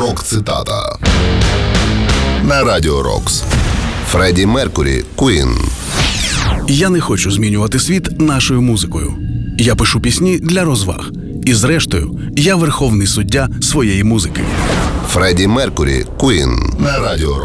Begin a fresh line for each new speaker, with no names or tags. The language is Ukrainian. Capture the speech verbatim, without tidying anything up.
Рок-цитата на Радіо Рокс. Фредді Меркурі, Queen.
Я не хочу змінювати світ нашою музикою. Я пишу пісні для розваг. І зрештою, я верховний суддя своєї музики.
Фредді Меркурі, Queen на Радіо Рокс.